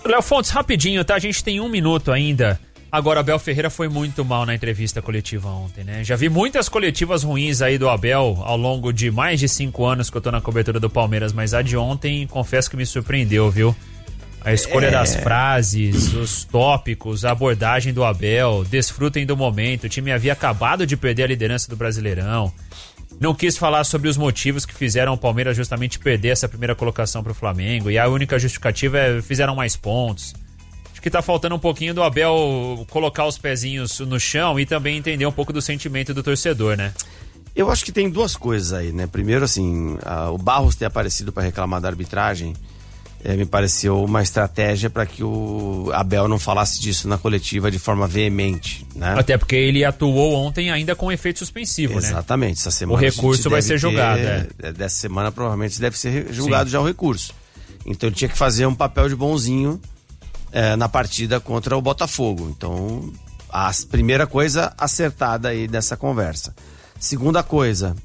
Léo Fontes, rapidinho, tá? A gente tem 1 minuto ainda. Agora, o Abel Ferreira foi muito mal na entrevista coletiva ontem, né? Já vi muitas coletivas ruins aí do Abel ao longo de mais de 5 anos que eu tô na cobertura do Palmeiras, mas a de ontem, confesso que me surpreendeu, viu? A escolha das frases, os tópicos, a abordagem do Abel, desfrutem do momento. O time havia acabado de perder a liderança do Brasileirão. Não quis falar sobre os motivos que fizeram o Palmeiras justamente perder essa primeira colocação pro Flamengo. E a única justificativa é fizeram mais pontos. Que tá faltando um pouquinho do Abel colocar os pezinhos no chão e também entender um pouco do sentimento do torcedor, né? Eu acho que tem 2 coisas aí, né? Primeiro, assim, o Barros ter aparecido para reclamar da arbitragem me pareceu uma estratégia para que o Abel não falasse disso na coletiva de forma veemente, né? Até porque ele atuou ontem ainda com efeito suspensivo, né? Exatamente. Essa semana o recurso vai ser julgado, Dessa semana provavelmente deve ser julgado já o recurso. Então ele tinha que fazer um papel de bonzinho na partida contra o Botafogo. Então, a primeira coisa acertada aí dessa conversa. Segunda coisa,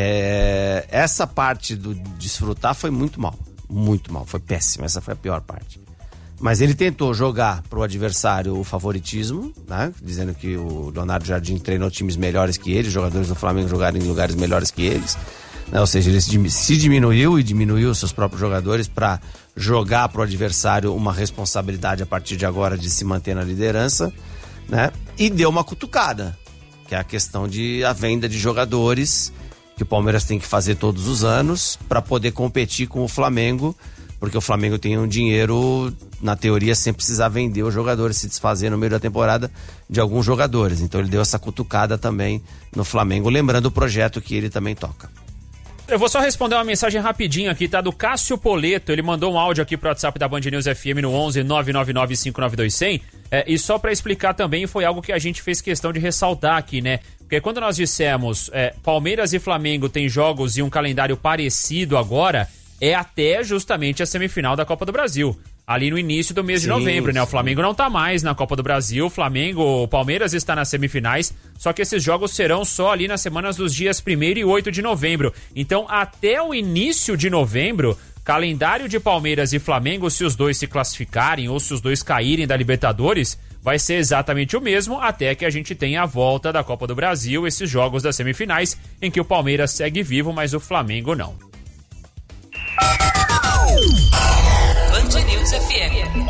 essa parte do desfrutar foi muito mal, foi péssima, essa foi a pior parte. Mas ele tentou jogar pro adversário o favoritismo, né? Dizendo que o Leonardo Jardim treinou times melhores que ele, os jogadores do Flamengo jogaram em lugares melhores que eles, né? Ou seja, ele se diminuiu seus próprios jogadores para jogar pro adversário uma responsabilidade a partir de agora de se manter na liderança, né? E deu uma cutucada, que é a questão de a venda de jogadores que o Palmeiras tem que fazer todos os anos para poder competir com o Flamengo, porque o Flamengo tem um dinheiro, na teoria, sem precisar vender os jogadores, se desfazer no meio da temporada de alguns jogadores. Então ele deu essa cutucada também no Flamengo, lembrando o projeto que ele também toca. Eu vou só responder uma mensagem rapidinho aqui, tá? Do Cássio Poleto. Ele mandou um áudio aqui pro WhatsApp da Band News FM no 11 999 592 100. E só pra explicar também, foi algo que a gente fez questão de ressaltar aqui, né? Porque quando nós dissemos Palmeiras e Flamengo têm jogos e um calendário parecido agora, é até justamente a semifinal da Copa do Brasil. Ali no início do mês de novembro, né? O Flamengo não tá mais na Copa do Brasil, o Palmeiras está nas semifinais, só que esses jogos serão só ali nas semanas dos dias 1º e 8 de novembro. Então, até o início de novembro, calendário de Palmeiras e Flamengo, se os dois se classificarem ou se os dois caírem da Libertadores, vai ser exatamente o mesmo até que a gente tenha a volta da Copa do Brasil, esses jogos das semifinais, em que o Palmeiras segue vivo, mas o Flamengo não. Band News FM.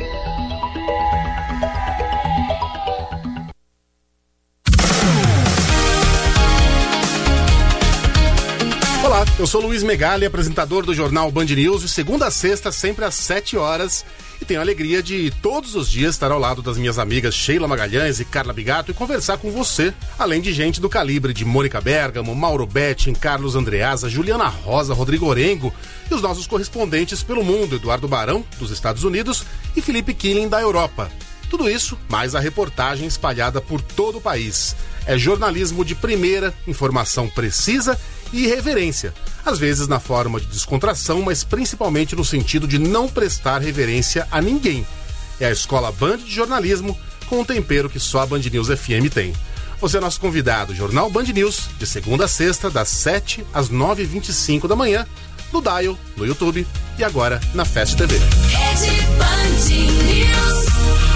Olá, eu sou Luiz Megali, apresentador do jornal Band News, de segunda a sexta, sempre às 7 horas. E tenho a alegria de todos os dias estar ao lado das minhas amigas Sheila Magalhães e Carla Bigato e conversar com você, além de gente do calibre de Mônica Bergamo, Mauro Betting, Carlos Andreasa, Juliana Rosa, Rodrigo Orengo e os nossos correspondentes pelo mundo, Eduardo Barão, dos Estados Unidos, e Felipe Killing, da Europa. Tudo isso, mais a reportagem espalhada por todo o país. É jornalismo de primeira, informação precisa e irreverência. Às vezes na forma de descontração, mas principalmente no sentido de não prestar reverência a ninguém. É a Escola Band de Jornalismo, com um tempero que só a Band News FM tem. Você é nosso convidado, Jornal Band News, de segunda a sexta, das 7 às 9h25 da manhã, no Dial, no YouTube e agora na Fast TV. Rede Band News.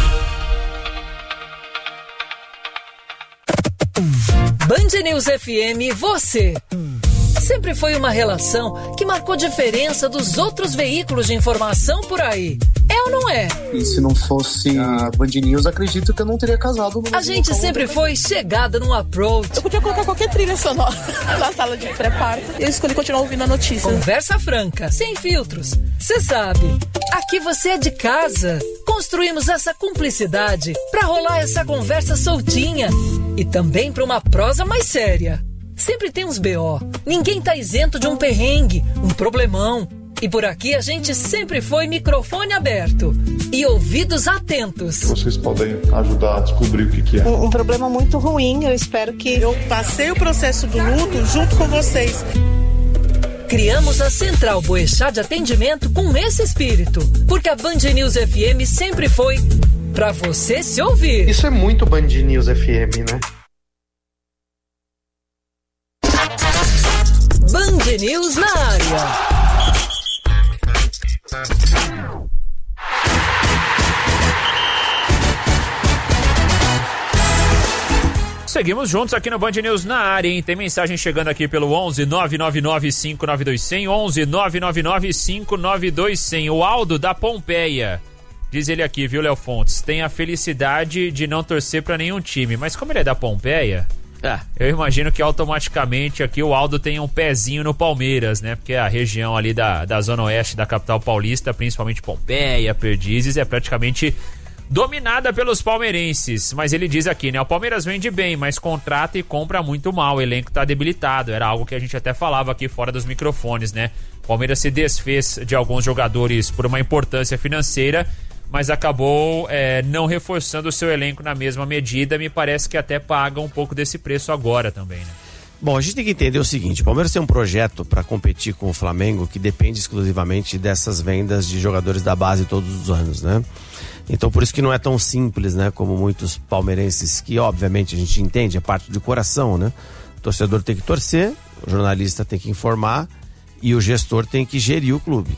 Band News FM, você. Sempre foi uma relação que marcou diferença dos outros veículos de informação por aí. É ou não é? E se não fosse a Band News, acredito que eu não teria casado. A gente sempre foi chegada no approach. Eu podia colocar qualquer trilha sonora na sala de pré-parto. Eu escolhi continuar ouvindo a notícia. Conversa franca, sem filtros. Você sabe, aqui você é de casa. Construímos essa cumplicidade pra rolar essa conversa soltinha. E também pra uma prosa mais séria. Sempre tem uns BO. Ninguém tá isento de um perrengue, um problemão. E por aqui a gente sempre foi microfone aberto e ouvidos atentos. Vocês podem ajudar a descobrir o que é. Um problema muito ruim, eu espero que... Eu passei o processo do luto junto com vocês. Criamos a Central Boechat de Atendimento com esse espírito, porque a Band News FM sempre foi pra você se ouvir. Isso é muito Band News FM, né? Band News na área. seguimos juntos aqui no Band News na área, hein? Tem mensagem chegando aqui pelo 11 999 592 100, 11 999 592 100. O Aldo da Pompeia. Diz ele aqui, viu, Léo Fontes? Tem a felicidade de não torcer pra nenhum time. Mas como ele é da Pompeia, eu imagino que automaticamente aqui o Aldo tem um pezinho no Palmeiras, né? Porque a região ali da zona oeste da capital paulista, principalmente Pompeia, Perdizes, é praticamente dominada pelos palmeirenses. Mas ele diz aqui, né? O Palmeiras vende bem, mas contrata e compra muito mal. O elenco tá debilitado. Era algo que a gente até falava aqui fora dos microfones, né? O Palmeiras se desfez de alguns jogadores por uma importância financeira, mas acabou não reforçando o seu elenco na mesma medida. Me parece que até paga um pouco desse preço agora também, né? Bom, a gente tem que entender o seguinte: o Palmeiras tem um projeto para competir com o Flamengo que depende exclusivamente dessas vendas de jogadores da base todos os anos, né? Então por isso que não é tão simples, né? Como muitos palmeirenses, que obviamente a gente entende, é parte do coração, né? O torcedor tem que torcer, o jornalista tem que informar e o gestor tem que gerir o clube.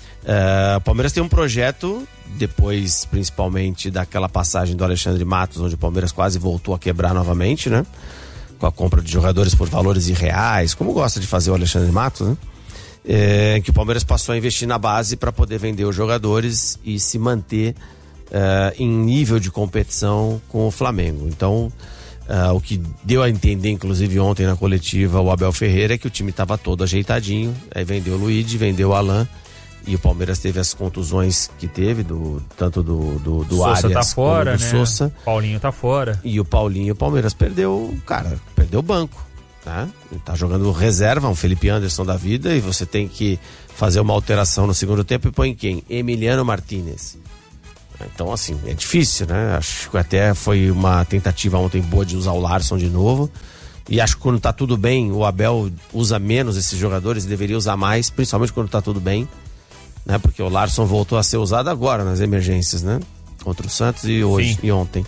O Palmeiras tem um projeto, depois principalmente daquela passagem do Alexandre Matos, onde o Palmeiras quase voltou a quebrar novamente, né? Com a compra de jogadores por valores irreais, como gosta de fazer o Alexandre Matos, né? Que o Palmeiras passou a investir na base para poder vender os jogadores e se manter em nível de competição com o Flamengo. Então, o que deu a entender, inclusive ontem na coletiva, o Abel Ferreira, é que o time estava todo ajeitadinho, aí vendeu o Luigi, vendeu o Alain, e o Palmeiras teve as contusões que teve, tanto do Sosa Arias tá fora, como do né? Sosa. Paulinho tá fora. E o Palmeiras perdeu o banco, né? Ele tá jogando reserva, um Felipe Anderson da vida, e você tem que fazer uma alteração no segundo tempo e põe quem? Emiliano Martínez. Então, assim, é difícil, né? Acho que até foi uma tentativa ontem boa de usar o Larsson de novo. E acho que quando tá tudo bem, o Abel usa menos esses jogadores, deveria usar mais, principalmente quando tá tudo bem, né? Porque o Larsson voltou a ser usado agora nas emergências, né? Contra o Santos e hoje. Sim. E ontem.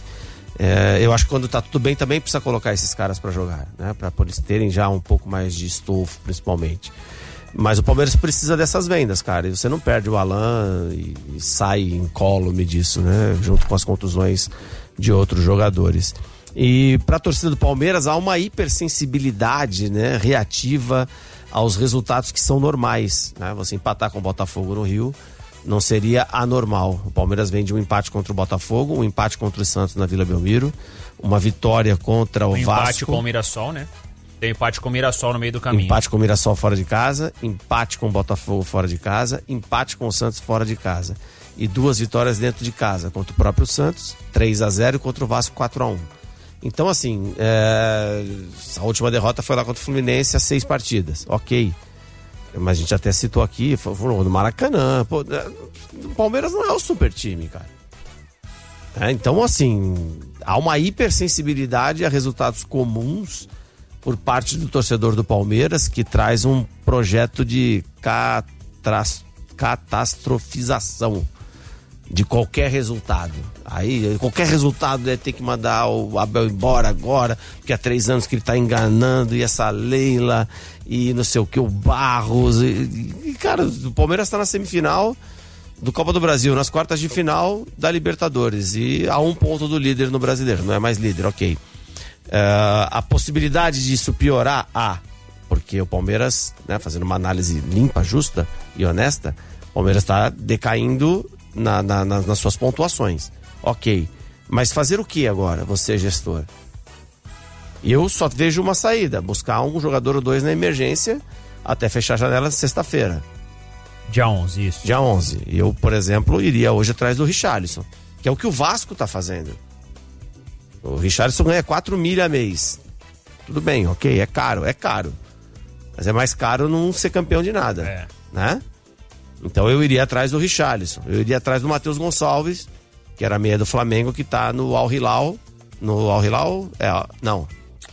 Eu acho que quando tá tudo bem também precisa colocar esses caras pra jogar, né? Pra eles terem já um pouco mais de estofo, principalmente. Mas o Palmeiras precisa dessas vendas, cara. E você não perde o Alain e sai incólume disso, né? Junto com as contusões de outros jogadores. E para a torcida do Palmeiras há uma hipersensibilidade, né, reativa aos resultados que são normais, né? Você empatar com o Botafogo no Rio não seria anormal. O Palmeiras vem de um empate contra o Botafogo, um empate contra o Santos na Vila Belmiro, uma vitória contra o Vasco. Empate com o Mirassol, né? Tem empate com o Mirassol no meio do caminho. Empate com o Mirassol fora de casa, empate com o Botafogo fora de casa, empate com o Santos fora de casa. E 2 vitórias dentro de casa, contra o próprio Santos, 3-0, e contra o Vasco, 4-1. Então, assim, a última derrota foi lá contra o Fluminense, há 6 partidas. Ok. Mas a gente até citou aqui, foi no Maracanã. Pô, o Palmeiras não é o super time, cara. Então, assim, há uma hipersensibilidade a resultados comuns por parte do torcedor do Palmeiras, que traz um projeto de catastrofização de qualquer resultado. Aí, qualquer resultado deve ter que mandar o Abel embora agora, porque há 3 anos que ele tá enganando, e essa Leila, e não sei o que, o Barros. E cara, o Palmeiras tá na semifinal do Copa do Brasil, nas quartas de final da Libertadores, e a 1 ponto do líder no Brasileiro, não é mais líder, ok. A possibilidade disso piorar, porque o Palmeiras, né, fazendo uma análise limpa, justa e honesta, o Palmeiras está decaindo nas suas pontuações, ok, mas fazer o que agora, você gestor? Eu só vejo uma saída: buscar um jogador ou 2 na emergência até fechar a janela sexta-feira, dia 11, isso. Dia 11, eu, por exemplo, iria hoje atrás do Richarlison, que é o que o Vasco tá fazendo. O Richarlison ganha 4 mil a mês. Tudo bem, ok, é caro. Mas é mais caro não ser campeão de nada, né? Então eu iria atrás do Richarlison. Eu iria atrás do Matheus Gonçalves, que era meia do Flamengo, que tá no Al Hilal. No Al Hilal? Não.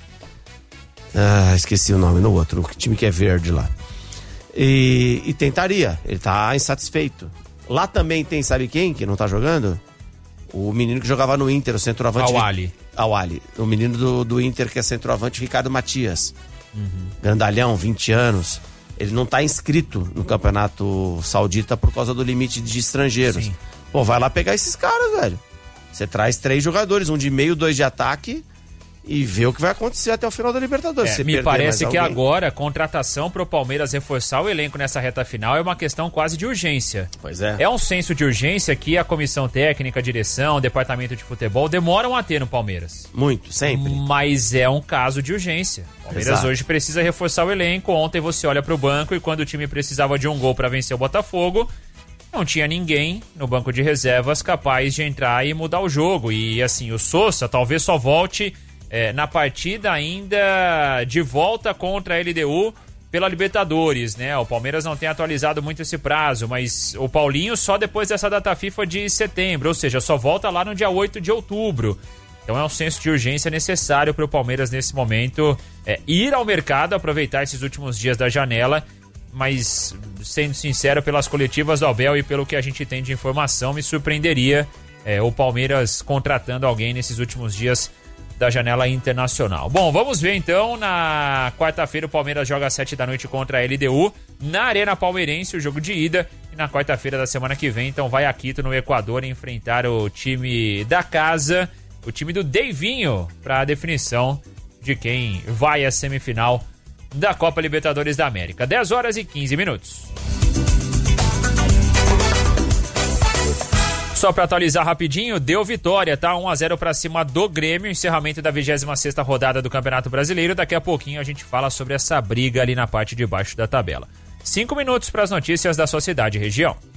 Esqueci o nome, no outro. O time que é verde lá. E tentaria. Ele tá insatisfeito. Lá também tem, sabe quem que não tá jogando? O menino que jogava no Inter, o centroavante. Awali. O menino do Inter, que é centroavante, Ricardo Matias. Grandalhão, 20 anos. Ele não tá inscrito no Campeonato Saudita por causa do limite de estrangeiros. Sim. Pô, vai lá pegar esses caras, velho. Você traz 3 jogadores, um de meio, 2 de ataque, e ver o que vai acontecer até o final da Libertadores. Se Me perder parece mais que alguém. agora a contratação pro Palmeiras reforçar o elenco nessa reta final é uma questão quase de urgência. Pois é. É um senso de urgência que a comissão técnica, a direção, o departamento de futebol demoram a ter no Palmeiras. Muito, sempre. Mas é um caso de urgência. O Palmeiras Exato. hoje precisa reforçar o elenco. Ontem você olha pro banco e quando o time precisava de um gol para vencer o Botafogo, não tinha ninguém no banco de reservas capaz de entrar e mudar o jogo. E assim, o Sousa talvez só volte na partida ainda de volta contra a LDU pela Libertadores, né? O Palmeiras não tem atualizado muito esse prazo, mas o Paulinho só depois dessa data FIFA de setembro, ou seja, só volta lá no dia 8 de outubro. Então é um senso de urgência necessário para o Palmeiras nesse momento ir ao mercado, aproveitar esses últimos dias da janela, mas sendo sincero, pelas coletivas do Abel e pelo que a gente tem de informação, me surpreenderia o Palmeiras contratando alguém nesses últimos dias da janela internacional. Bom, vamos ver então, na quarta-feira o Palmeiras joga às 7 da noite contra a LDU, na Arena Palmeirense, o jogo de ida, e na quarta-feira da semana que vem, então vai a Quito, no Equador, enfrentar o time da casa, o time do Deivinho, para a definição de quem vai à semifinal da Copa Libertadores da América. 10 horas e 15 minutos. Só para atualizar rapidinho, deu vitória, tá? 1-0 para cima do Grêmio, encerramento da 26ª rodada do Campeonato Brasileiro. Daqui a pouquinho a gente fala sobre essa briga ali na parte de baixo da tabela. 5 minutos para as notícias da sua cidade e região.